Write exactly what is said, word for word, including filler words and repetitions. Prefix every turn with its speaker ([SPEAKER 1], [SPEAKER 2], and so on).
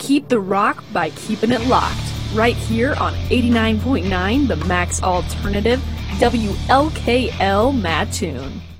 [SPEAKER 1] Keep the rock by keeping it locked. Right here on eighty-nine point nine, the Max Alternative, W L K L Mattoon.